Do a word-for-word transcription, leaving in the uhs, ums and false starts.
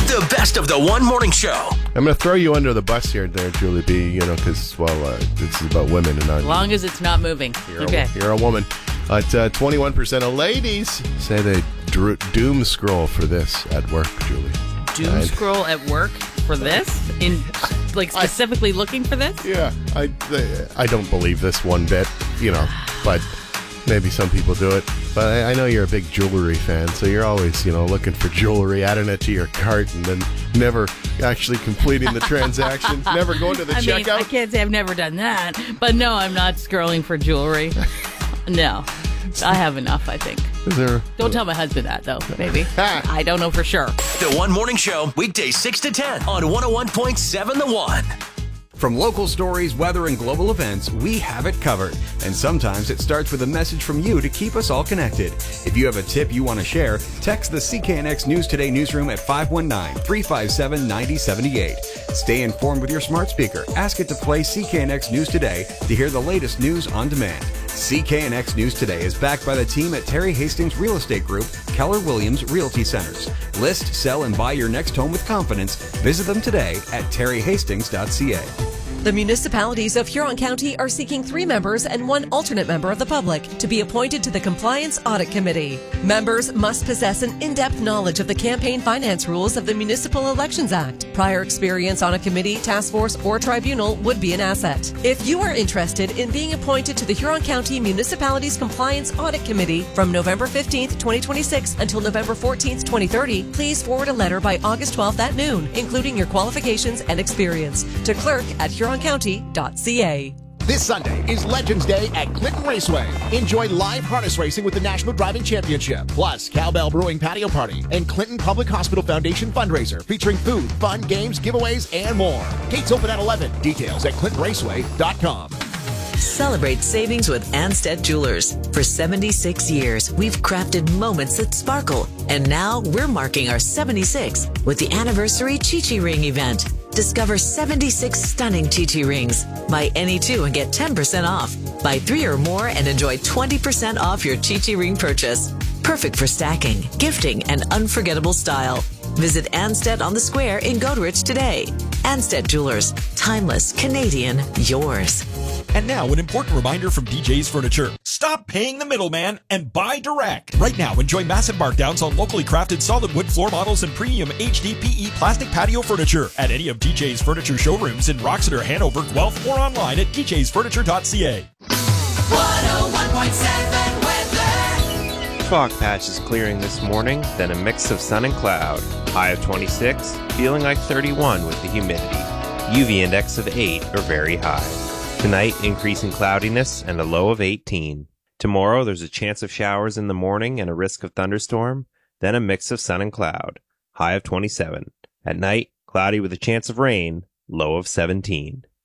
The best of the One Morning Show. I'm going to throw you under the bus here, there, Julie B. You know, because, well, uh, this is about women. And not, as long as it's not moving. You're okay. A, you're a woman. But uh, twenty-one percent of ladies say they dr- doom scroll for this at work, Julie. Doom I'd, scroll at work for this? In like specifically I, looking for this? Yeah. I, I don't believe this one bit, you know, but maybe some people do it. But I, I know you're a big jewelry fan, so you're always, you know, looking for jewelry, adding it to your cart, and then never actually completing the transaction, never going to the I checkout. Mean, I can't say I've never done that, but no, I'm not scrolling for jewelry. No, I have enough, I think. Is there, don't tell my husband that, though, maybe. I don't know for sure. The One Morning Show, weekdays six to ten on one oh one point seven The One. From local stories, weather, and global events, we have it covered. And sometimes it starts with a message from you to keep us all connected. If you have a tip you want to share, text the C K N X News Today newsroom at five one nine, three five seven, nine oh seven eight. Stay informed with your smart speaker. Ask it to play C K N X News Today to hear the latest news on demand. C K N X News Today is backed by the team at Terry Hastings Real Estate Group, Keller Williams Realty Centers. List, sell, and buy your next home with confidence. Visit them today at terry hastings dot c a. The municipalities of Huron County are seeking three members and one alternate member of the public to be appointed to the Compliance Audit Committee. Members must possess an in-depth knowledge of the campaign finance rules of the Municipal Elections Act. Prior experience on a committee, task force, or tribunal would be an asset. If you are interested in being appointed to the Huron County Municipalities Compliance Audit Committee from November fifteenth, twenty twenty-six until November fourteenth, twenty thirty, please forward a letter by August twelfth at noon, including your qualifications and experience, to clerk at huron county dot c a. This Sunday is Legends Day at Clinton Raceway. Enjoy live harness racing with the National Driving Championship, plus Cowbell Brewing Patio Party and Clinton Public Hospital Foundation fundraiser featuring food, fun, games, giveaways, and more. Gates open at eleven. Details at clinton raceway dot com. Celebrate savings with Anstead Jewelers. For seventy-six years, we've crafted moments that sparkle. And now we're marking our seventy-sixth with the anniversary Chi-Chi Ring event. Discover seventy-six stunning Chi-Chi rings. Buy any two and get ten percent off. Buy three or more and enjoy twenty percent off your Chi-Chi ring purchase. Perfect for stacking, gifting, and unforgettable style. Visit Anstead on the Square in Goderich today. Anstead Jewelers. Timeless, Canadian, yours. And now, an important reminder from D J's Furniture. Stop paying the middleman and buy direct. Right now, enjoy massive markdowns on locally crafted solid wood floor models and premium H D P E plastic patio furniture at any of D J's Furniture showrooms in Roxeter, Hanover, Guelph, or online at d j's furniture dot c a. one oh one point seven weather. Fog patch is clearing this morning, then a mix of sun and cloud. High of twenty-six, feeling like thirty-one with the humidity. U V index of eight or very high. Tonight, increasing cloudiness and a low of eighteen. Tomorrow, there's a chance of showers in the morning and a risk of thunderstorm, then a mix of sun and cloud. High of twenty-seven. At night, cloudy with a chance of rain, low of seventeen.